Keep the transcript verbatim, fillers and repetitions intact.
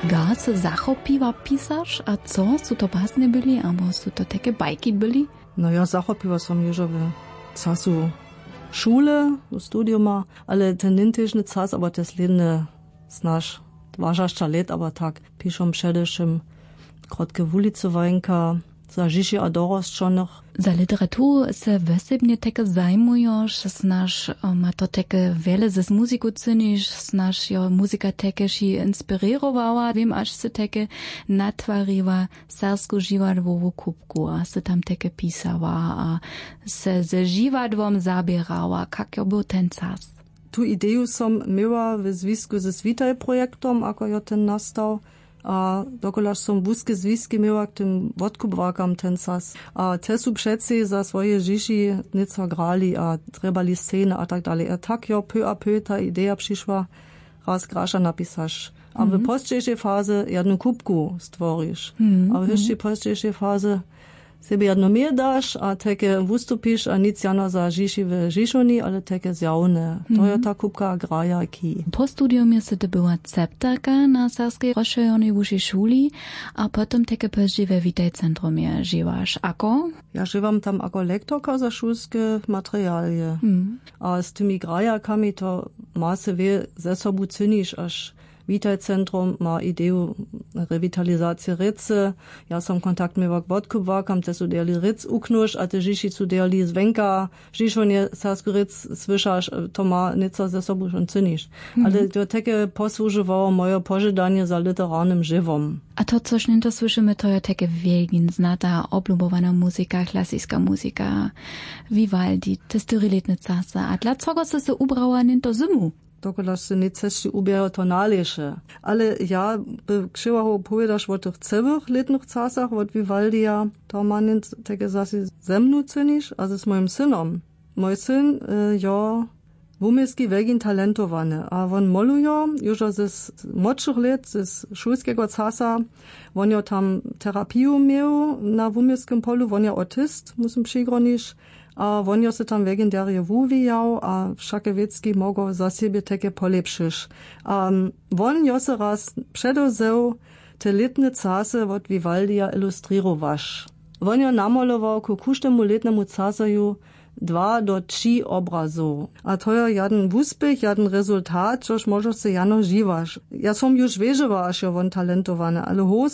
Ga se zachopiła pisarz, a co? Su to básne byli, albo su to takie bajki byli? No ja zachopiła som jeżo w casu szule, w studiuma, ale ten nintyżny czas, aber też ledne znasz dwadzieścia lat, aber tak piszą przedewším krotke wulicowanka, za życie a dorost schon noch. Za literaturę se wesebnie takie zajmujesz, znasz, ma to takie wiele ze muzyku cynisz, znasz, jo muzyka takie się inspirowała, wiem, aż se takie natwariła sersku żiwadłową kubku, a se tam takie pisała, a se ze żiwadłom zabierała, jak jo był ten czas. Tu ideju som miała w związku ze Switaj projektom, ako jo ten nastał. A dokolaż som wózkie związki miała k tym odkupwakam ten czas. A te su przece za swoje życie nieco grali, a trebali sceny a tak dalej. A tak jo peu a peu ta idea przyszła, raz grasza napisasz. A mm -hmm. w późniejszej fazie jedną kubku stworisz. Mm -hmm. A w jeszcze późniejszej fazie sobie jedno mehr dasz, a takie wystupisz, a nic jano za życie w życioni, ale takie zjawne. To je ta kubka graja ki. Po studium je se to była ceptarka na Sarskiej rozszerzonej wyższej szuli, a potem takie później we Witaj Centrum je żywasz. Ako? Ja żywam tam ako lektorka za szulskie materialie. Mm. A z tymi grajakami to ma se wie ze sobu cynisz, aż Witaj Centrum ma ideju revitalizacji Ritze. Ja sam kontakt miał k odkupwakam, te su derli Ritz uknusz, a te žiši su derli zwenka, žišonje Sarsku Ritz słyszasz, to ma nieco ze sobą schon cynisz. Mm. Ale to takie posłużywało moje pożądanie za literarnym żywom. A to, coś nie to słyszymy, to jest takie wielkin znata, oblubowana muzyka, klasyjska muzyka, Vivaldi, te styryletne czasy. A dlaczego se se ubrała nie to zimu? Dokolaż se nie ceszczy ubiera to nalesze. Ale ja by krzywało powiedziasz o tych całych letnych czasach, od Vivaldia, to ma nie takie zase ze mną cynisz, a z moim synom. Mój syn, y, ja, wumiejski wielkin talentowany, a on moluje już ze młodszych lat, z szulskiego czasa, on ja tam terapię miał na wumiejskim polu, on ja autist, musím przygronić, a on ja se tam legendarnie wuwijał, a wszakie wiecki mogą za siebie takie polepszyć. A on ja se raz przedozeł te letne czasy od Vivaldia ilustrirowasz. On ja namalował ku każdemu letnemu czasaju dwa do trzy obrazów. A to je jeden úspěch, jeden rezultat, což možno se jano živaš. Ja som już wierzywała, że on talentowany, ale hos